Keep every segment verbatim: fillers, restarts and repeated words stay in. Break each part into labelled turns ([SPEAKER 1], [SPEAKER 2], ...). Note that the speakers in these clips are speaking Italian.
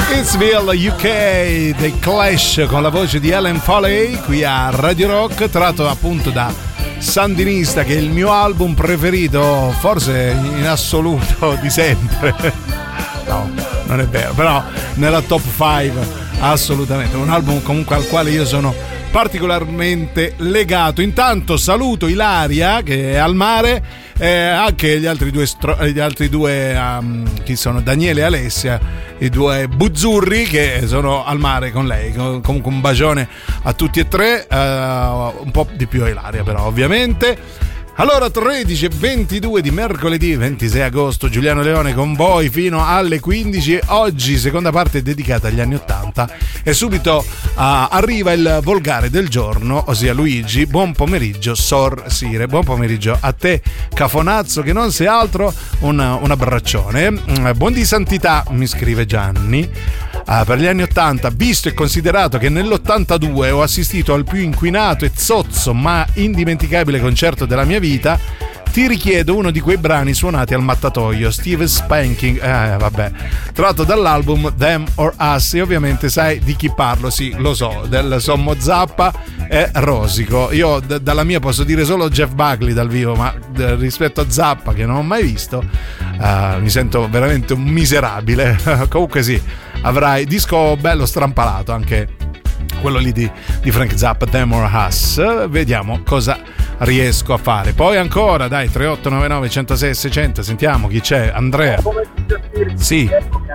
[SPEAKER 1] Evansville, U K, dei Clash con la voce di Ellen Foley qui a Radio Rock, tratto appunto da Sandinista, che è il mio album preferito forse in assoluto di sempre. No, non è vero, però nella top cinque assolutamente, un album comunque al quale io sono particolarmente legato. Intanto saluto Ilaria che è al mare, e anche gli altri due stro- gli altri due um, chi sono Daniele e Alessia, i due buzzurri che sono al mare con lei. Comunque un bacione a tutti e tre, uh, un po' di più a Ilaria però ovviamente. Allora, tredici e ventidue di mercoledì ventisei agosto, Giuliano Leone con voi fino alle quindici. Oggi seconda parte dedicata agli anni ottanta e subito uh, arriva il volgare del giorno, ossia Luigi. Buon pomeriggio Sor Sire, buon pomeriggio a te Cafonazzo, che non sei altro un, un abbraccione. Buon di santità, mi scrive Gianni. Uh, per gli anni ottanta, visto e considerato che nell'ottantadue ho assistito al più inquinato e zozzo ma indimenticabile concerto della mia vita, ti richiedo uno di quei brani suonati al mattatoio, Steve Spanking, eh, vabbè, tratto dall'album Them or Us, e ovviamente sai di chi parlo, sì, lo so, del sommo Zappa e Rosico. Io d- dalla mia posso dire solo Jeff Buckley dal vivo, ma d- rispetto a Zappa, che non ho mai visto, uh, mi sento veramente un miserabile. Comunque sì, avrai disco bello strampalato, anche quello lì di, di Frank Zappa, Them or Us. Vediamo cosa riesco a fare. Poi ancora, dai, tre otto nove nove uno zero sei sei zero zero, sentiamo chi c'è. Andrea. Sì.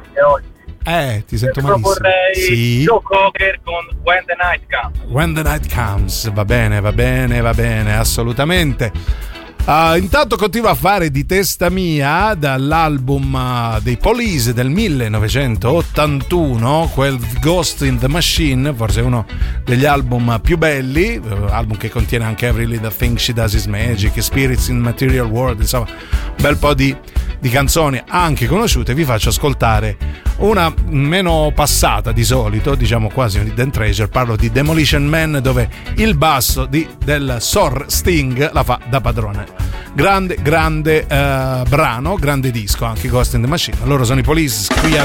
[SPEAKER 1] Eh, ti sento malissimo.
[SPEAKER 2] Proporrei
[SPEAKER 1] sì.
[SPEAKER 2] Joe Cocker con When the Night Comes.
[SPEAKER 1] When the Night Comes, va bene, va bene, va bene, assolutamente. Uh, intanto continuo a fare di testa mia dall'album uh, dei Police del millenovecentottantuno, quel Ghost in the Machine, forse uno degli album più belli, uh, album che contiene anche Every Little Thing She Does Is Magic, Spirits in Material World, insomma un bel po' di, di canzoni anche conosciute. Vi faccio ascoltare una meno passata di solito, diciamo quasi un hidden treasure. Parlo di Demolition Man, dove il basso di, del Sor Sting la fa da padrone. Grande, grande uh, brano, grande disco, anche Ghost in the Machine. Loro sono i Police qui a